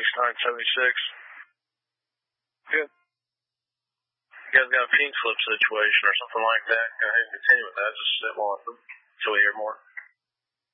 6976. Good. You guys got a pink slip situation or something like that, go ahead and continue with that. Just sit one with them until we hear more.